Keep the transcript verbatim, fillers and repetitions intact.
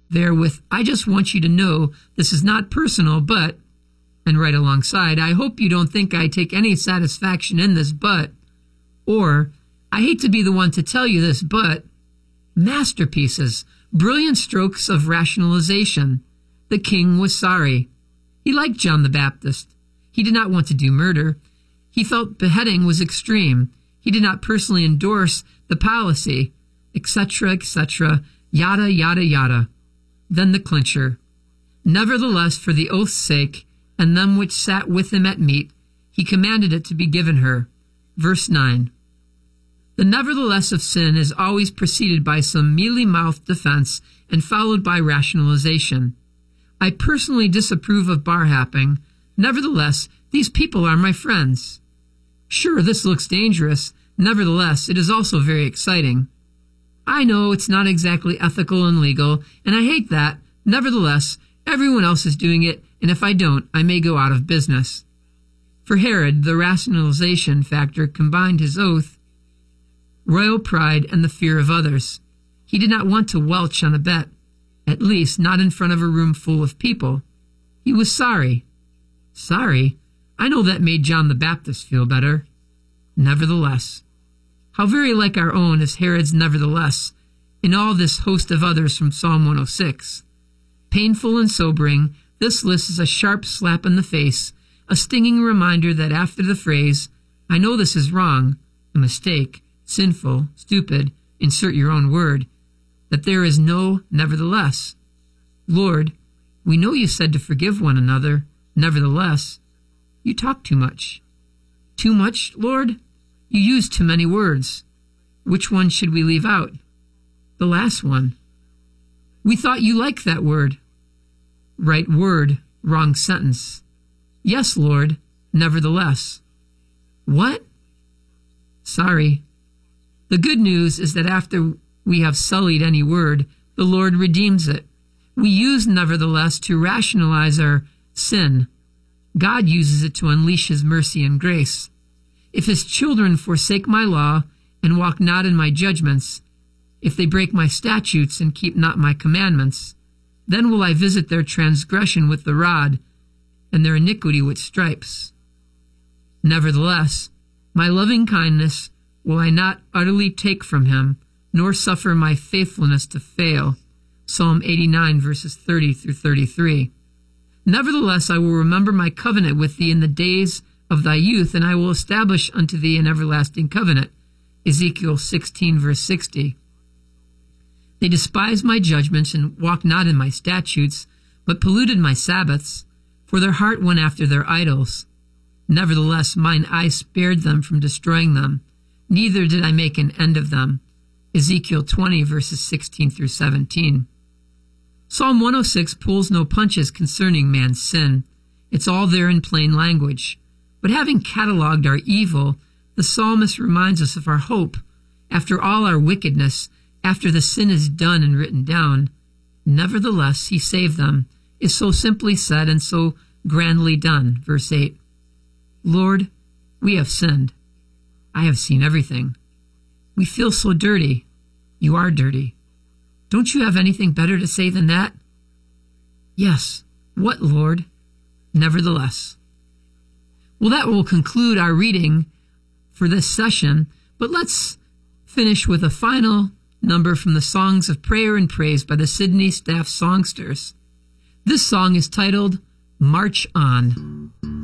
there with, I just want you to know this is not personal, but, and right alongside, I hope you don't think I take any satisfaction in this, but, or, I hate to be the one to tell you this, but, masterpieces, brilliant strokes of rationalization. The king was sorry. He liked John the Baptist. He did not want to do murder. He felt beheading was extreme. He did not personally endorse the policy, et cetera, et cetera, yada, yada, yada. Then the clincher. Nevertheless, for the oath's sake, and them which sat with him at meat, he commanded it to be given her. Verse nine. The nevertheless of sin is always preceded by some mealy-mouthed defense and followed by rationalization. I personally disapprove of bar-happing. Nevertheless, these people are my friends. Sure, this looks dangerous. Nevertheless, it is also very exciting. I know it's not exactly ethical and legal, and I hate that. Nevertheless, everyone else is doing it, and if I don't, I may go out of business. For Herod, the rationalization factor combined his oath, royal pride, and the fear of others. He did not want to welch on a bet, at least not in front of a room full of people. He was sorry. Sorry? I know that made John the Baptist feel better. Nevertheless. How very like our own is Herod's nevertheless, in all this host of others from Psalm one oh six. Painful and sobering, this list is a sharp slap in the face, a stinging reminder that after the phrase, I know this is wrong, a mistake, sinful, stupid, insert your own word, that there is no nevertheless. Lord, we know you said to forgive one another, nevertheless, you talk too much. Too much, Lord? You use too many words. Which one should we leave out? The last one. We thought you liked that word. Right word, wrong sentence. Yes, Lord, nevertheless. What? Sorry. The good news is that after we have sullied any word, the Lord redeems it. We use nevertheless to rationalize our sin. God uses it to unleash his mercy and grace. If his children forsake my law and walk not in my judgments, if they break my statutes and keep not my commandments, then will I visit their transgression with the rod and their iniquity with stripes. Nevertheless, my loving kindness will I not utterly take from him, nor suffer my faithfulness to fail. Psalm eighty-nine, verses thirty through thirty-three. Nevertheless, I will remember my covenant with thee in the days of thy youth, and I will establish unto thee an everlasting covenant. Ezekiel sixteen, verse sixty. They despised my judgments and walked not in my statutes, but polluted my Sabbaths, for their heart went after their idols. Nevertheless, mine eye spared them from destroying them, neither did I make an end of them. Ezekiel twenty, verses sixteen through seventeen. Psalm one oh six pulls no punches concerning man's sin. It's all there in plain language. But having catalogued our evil, the psalmist reminds us of our hope. After all our wickedness, after the sin is done and written down, nevertheless he saved them, is so simply said and so grandly done. Verse eight. Lord, we have sinned. I have seen everything. We feel so dirty. You are dirty. Don't you have anything better to say than that? Yes. What, Lord? Nevertheless. Well, that will conclude our reading for this session, but let's finish with a final number from the Songs of Prayer and Praise by the Sydney Staff Songsters. This song is titled March On.